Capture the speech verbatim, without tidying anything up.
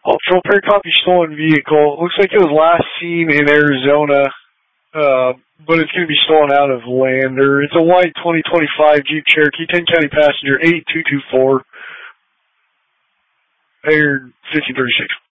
Patrol pair copy stolen vehicle. Looks like it was last seen in Arizona, uh, but it's going to be stolen out of Lander. It's a white twenty twenty-five Jeep Cherokee, ten county passenger, eight two two four, aired fifteen thirty-six.